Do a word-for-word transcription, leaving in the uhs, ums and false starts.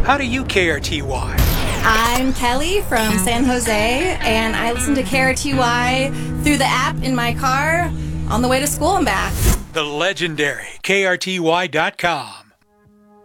How do you K R T Y? I'm Kelly from San Jose, and I listen to K R T Y through the app in my car on the way to school and back. The legendary K R T Y dot com.